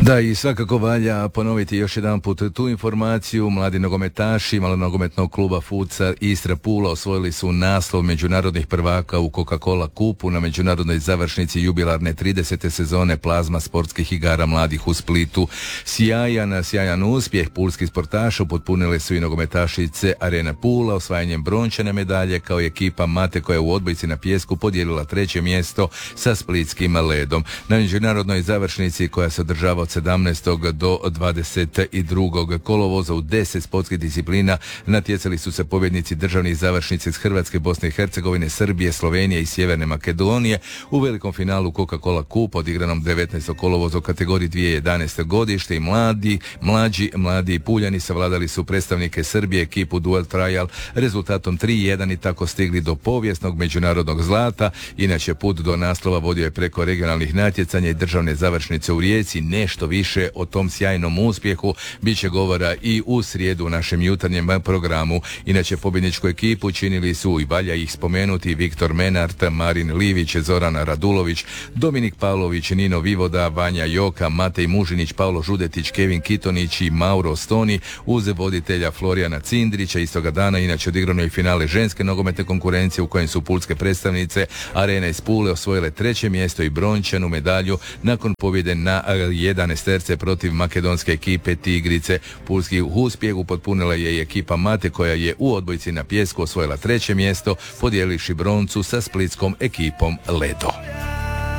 Da, i svakako valja ponoviti još jedan put tu informaciju. Mladi nogometaši malonogometnog kluba Futsal Istra Pula osvojili su naslov međunarodnih prvaka u Coca-Cola kupu na međunarodnoj završnici jubilarne 30. sezone plazma sportskih igara mladih u Splitu. Sjajan uspjeh pulskih sportaša upotpunili su i nogometašice Arene Pula osvajanjem brončane medalje, kao i ekipa Mate koja je u odbojci na pijesku podijelila 3. mjesto sa splitskim Ledom. Na međunarodnoj završnici koja se održava od 17. do 22. kolovoza u 10 sportskih disciplina natjecali su se pobjednici državnih završnica iz Hrvatske, Bosne i Hercegovine, Srbije, Slovenije i Sjeverne Makedonije u velikom finalu Coca-Cola Cup odigranom 19. kolovoza u kategoriji 2011. godište i mlađi Puljani savladali su predstavnike Srbije, ekipu Duel Trial rezultatom 3-1 i tako stigli do povijesnog međunarodnog zlata. Inače put do naslova vodio je preko regionalnih natjecanja i državne završnice u Rijeci. Nešto više o tom sjajnom uspjehu bit će govora i u srijedu u našem jutarnjem programu. Inače pobjedničku ekipu činili su, i valja ih spomenuti, Viktor Menart, Marin Livić, Zorana Radulović, Dominik Pavlović, Nino Vivoda, Vanja Joka, Matej Mužinić, Pavlo Žudetić, Kevin Kitonić i Mauro Stoni uz voditelja Florijana Cindrića. Istoga dana inače odigrano je finale ženske nogometne konkurencije u kojem su pulske predstavnice Arena iz Pule osvojile 3. mjesto i brončanu medalju nakon pobjede na 11 protiv makedonske ekipe Tigrice. Pulski uspjeh upotpunila je i ekipa Mate koja je u odbojci na pijesku osvojila 3. mjesto podijelivši broncu sa splitskom ekipom Ledo.